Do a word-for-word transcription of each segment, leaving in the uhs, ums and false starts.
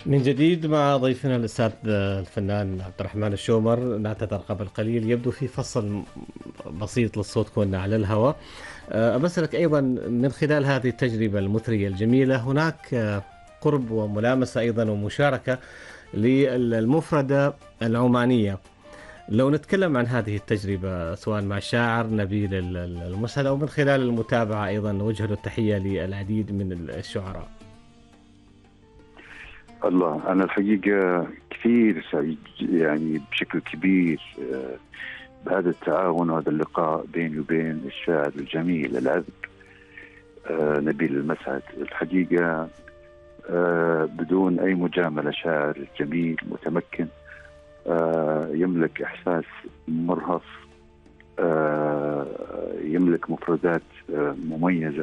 من جديد مع ضيفنا الأستاذ الفنان عبد الرحمن الشومر. نعتذر قبل قليل، يبدو في فصل بسيط للصوت كنا على الهواء. أبسلك أيضا من خلال هذه التجربة المثرية الجميلة هناك قرب وملامسة أيضا ومشاركة للمفردة العمانية. لو نتكلم عن هذه التجربة سواء مع الشاعر نبيل المسعد أو من خلال المتابعة أيضا نوجه له التحية للعديد من الشعراء. الله، أنا الحقيقة كثير سعيد يعني بشكل كبير بهذا التعاون وهذا اللقاء بيني وبين الشاعر الجميل العذب نبيل المسعد. الحقيقة بدون أي مجاملة شاعر جميل متمكن، يملك إحساس مرهف، يملك مفردات مميزة،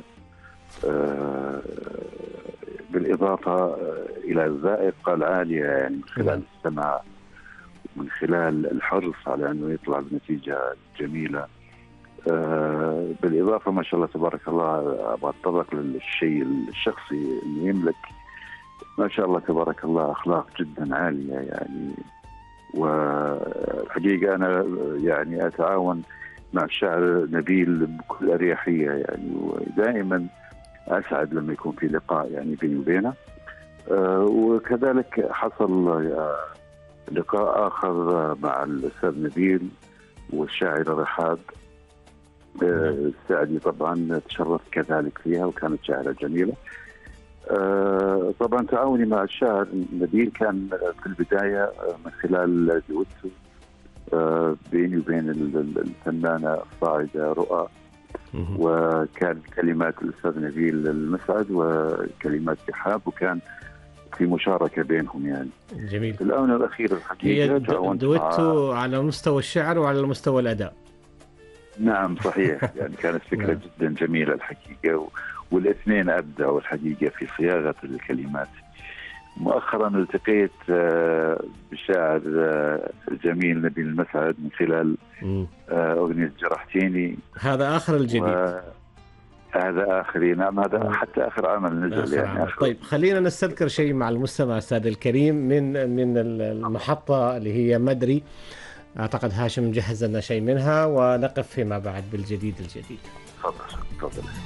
بالإضافة إلى الذائقة العالية يعني من خلال السمع ومن خلال الحرص على أنه يطلع بنتيجة جميلة. بالإضافة ما شاء الله تبارك الله، أبغى أتطرق للشيء الشخصي أنه يملك ما شاء الله تبارك الله أخلاق جدا عالية يعني. والحقيقة أنا يعني أتعاون مع الشاعر نبيل بكل أريحية يعني، ودائما أسعد لما يكون في لقاء يعني بيني وبينه. أه وكذلك حصل أه لقاء آخر مع الأستاذ نبيل والشاعرة رحاب أه السعدي، طبعا تشرفت كذلك فيها وكانت شاعرة جميلة. أه طبعا تعاوني مع الشاعر نبيل كان في البداية من خلال دويتو أه بيني وبين الفنانة الصاعدة رؤى، وكان كلمات الأستاذ نبيل المسعد وكلمات رحاب، وكان في مشاركة بينهم يعني. جميل. في الآونة الأخيرة الحقيقة دويتو على مستوى الشعر وعلى مستوى الأداء. نعم صحيح يعني كانت فكرة جدا جميلة الحقيقة، والاثنين أبدعوا الحقيقة في صياغة الكلمات. مؤخرا التقيت بالشاعر الجميل نبيل المسعد من خلال أغنية جرحتيني. هذا آخر الجديد. و... هذا آخر، نعم هذا حتى آخر عمل نزل آخر يعني عمل. آخر. طيب خلينا نستذكر شيء مع المستمع السادة الكريم من من المحطة اللي هي مدري. أعتقد هاشم مجهز لنا شيء منها، ونقف فيما بعد بالجديد الجديد. تفضل تفضل.